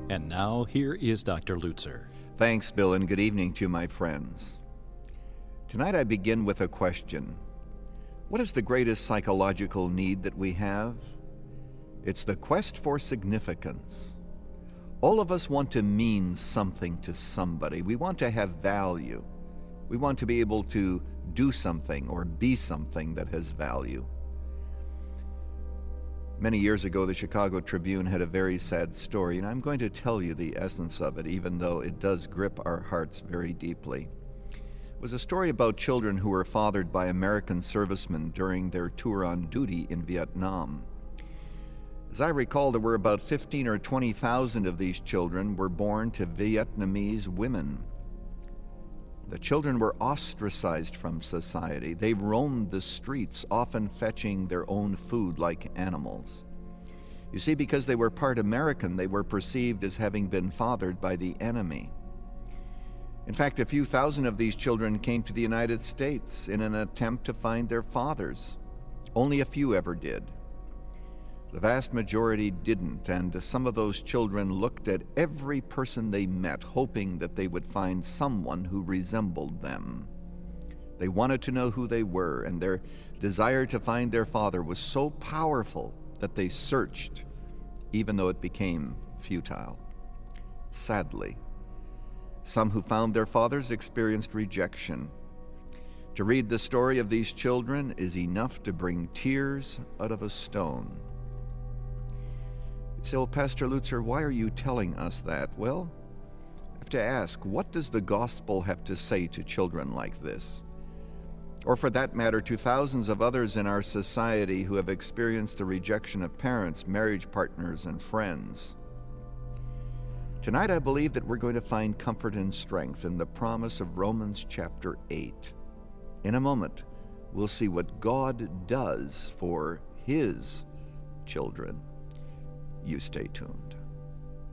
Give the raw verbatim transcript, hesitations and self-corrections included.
And now, here is Doctor Lutzer. Thanks, Bill, and good evening to my friends. Tonight I begin with a question. What is the greatest psychological need that we have? It's the quest for significance. All of us want to mean something to somebody. We want to have value. We want to be able to do something or be something that has value. Many years ago, the Chicago Tribune had a very sad story, and I'm going to tell you the essence of it, even though it does grip our hearts very deeply. It was a story about children who were fathered by American servicemen during their tour on duty in Vietnam. As I recall, there were about fifteen or twenty thousand of these children were born to Vietnamese women. The children were ostracized from society. They roamed the streets, often fetching their own food like animals. You see, because they were part American, they were perceived as having been fathered by the enemy. In fact, a few thousand of these children came to the United States in an attempt to find their fathers. Only a few ever did. The vast majority didn't, and some of those children looked at every person they met, hoping that they would find someone who resembled them. They wanted to know who they were, and their desire to find their father was so powerful that they searched, even though it became futile. Sadly, some who found their fathers experienced rejection. To read the story of these children is enough to bring tears out of a stone. You say, well, Pastor Lutzer, why are you telling us that? Well, I have to ask, what does the gospel have to say to children like this? Or for that matter, to thousands of others in our society who have experienced the rejection of parents, marriage partners, and friends? Tonight I believe that we're going to find comfort and strength in the promise of Romans chapter eight. In a moment, we'll see what God does for His children. You stay tuned.